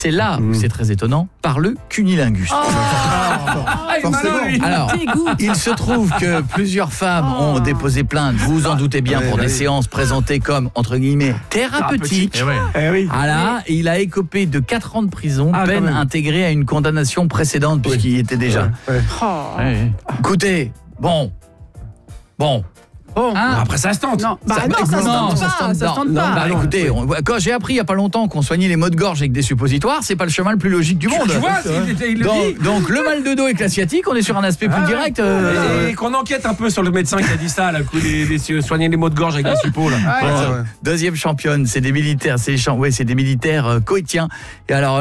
C'est là où c'est très étonnant, par le cunilingus. Alors, il se trouve que plusieurs femmes ont déposé plainte, vous en doutez bien, pour des séances présentées comme, entre guillemets, thérapeutiques. Voilà, et il a écopé de 4 ans de prison, peine intégrée à une condamnation précédente, puisqu'il y était déjà. Écoutez, bon. Après ça se tente. Non, ça se tente pas. Écoutez, quand j'ai appris il y a pas longtemps qu'on soignait les maux de gorge avec des suppositoires, c'est pas le chemin le plus logique du monde. Tu vois, il le dit. Donc le mal de dos avec la sciatique, on est sur un aspect plus direct. Et qu'on enquête un peu sur le médecin qui a dit ça, là, soigner les maux de gorge avec des suppos là. Deuxième championne, c'est des militaires, c'est des militaires koweïtiens. Et alors